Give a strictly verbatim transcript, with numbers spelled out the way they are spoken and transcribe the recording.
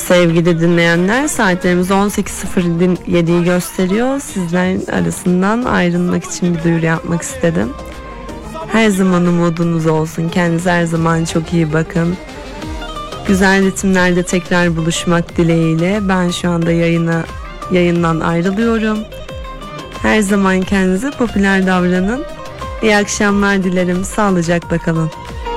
Sevgili dinleyenler, saatlerimiz on sekiz sıfır yediyi gösteriyor. Sizlerin arasından ayrılmak için bir duyuru yapmak istedim. Her zaman umudunuz olsun. Kendinize her zaman çok iyi bakın. Güzel ritimlerde tekrar buluşmak dileğiyle ben şu anda yayına yayından ayrılıyorum. Her zaman kendinize popüler davranın. İyi akşamlar dilerim. Sağlıcakla kalın.